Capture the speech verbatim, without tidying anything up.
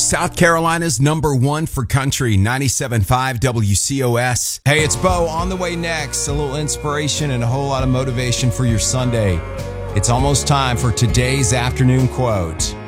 South Carolina's number one for country, ninety-seven point five W C O S. Hey, it's Bo. On the way next, a little inspiration and a whole lot of motivation for your Sunday. It's almost time for today's afternoon quote.